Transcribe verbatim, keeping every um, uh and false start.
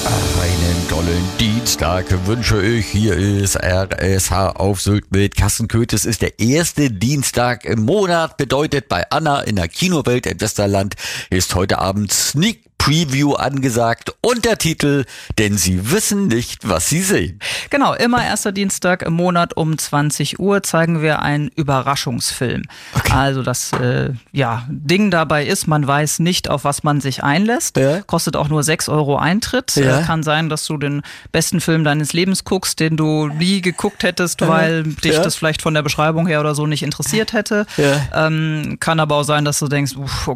Einen tollen Dienstag wünsche ich. Hier ist R S H auf Sylt mit Carsten Köth. Es ist der erste Dienstag im Monat. Bedeutet, bei Anna in der Kinowelt im Westerland ist heute Abend Sneak Preview angesagt und der Titel, denn sie wissen nicht, was sie sehen. Genau, immer erster Dienstag im Monat um zwanzig Uhr zeigen wir einen Überraschungsfilm. Okay. Also das äh, ja, Ding dabei ist, man weiß nicht, auf was man sich einlässt. Ja. Kostet auch nur sechs Euro Eintritt. Ja. Äh, kann sein, dass du den besten Film deines Lebens guckst, den du nie geguckt hättest, ja. weil dich ja. das vielleicht von der Beschreibung her oder so nicht interessiert hätte. Ja. Ähm, kann aber auch sein, dass du denkst, uff,